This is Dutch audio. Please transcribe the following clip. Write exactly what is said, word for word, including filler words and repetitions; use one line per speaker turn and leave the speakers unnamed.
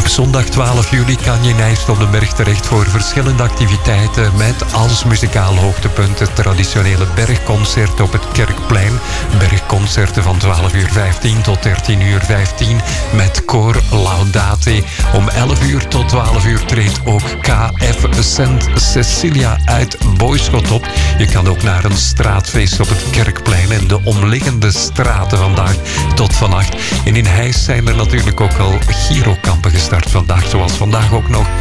Op zondag twaalf juli kan je in IJst op den Berg terecht voor verschillende activiteiten met als muzikaal hoogtepunt het traditionele bergconcert op het Kerkplein. Bergconcerten van twaalf uur vijftien tot dertien uur vijftien met koor Laudate. Om elf uur tot twaalf uur treedt ook K F Saint Cecilia uit Boyschot op. Je kan ook naar een straatfeest op het Kerkplein en de omliggende straten vandaag tot vannacht. En in Heist zijn er natuurlijk ook al Girokampen gestart vandaag, zoals vandaag ook nog